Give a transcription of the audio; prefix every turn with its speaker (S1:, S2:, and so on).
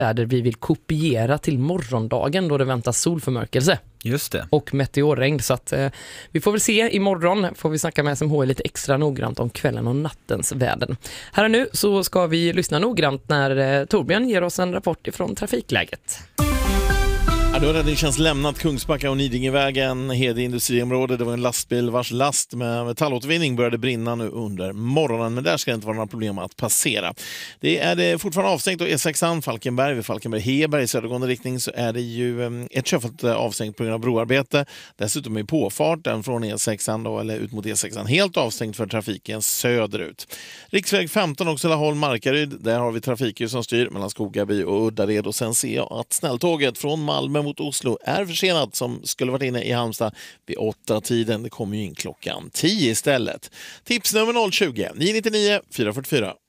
S1: där vi vill kopiera till morgondagen då det väntas solförmörkelse.
S2: Just det.
S1: Och meteorregn, så att vi får väl se imorgon. Får vi snacka med SMHI lite extra noggrant om kvällen och nattens väder. Här och nu så ska vi lyssna noggrant när Torbjörn ger oss en rapport ifrån trafikläget.
S3: Ja, då har räddningstjänst lämnat Kungsbacka och Nidingevägen, Hede industriområde. Det var en lastbil vars last med metallåtervinning började brinna nu under morgonen. Men där ska det inte vara några problem att passera. Det är fortfarande avstängt på E6an Falkenberg. Vid Falkenberg-Heberg i södergående riktning så är det ju ett körfält avstängt på grund av broarbete. Dessutom är påfarten från E6an då, eller ut mot E6an helt avstängt för trafiken söderut. Riksväg 15 också Laholm-Markaryd. Där har vi trafikljus som styr mellan Skogaby och Uddared. Och sen ser jag att snälltåget från Malmö mot Oslo är försenat som skulle varit inne i Halmstad vid 8-tiden. Det kommer ju in klockan 10 istället. Tipsnummer 020 999 444.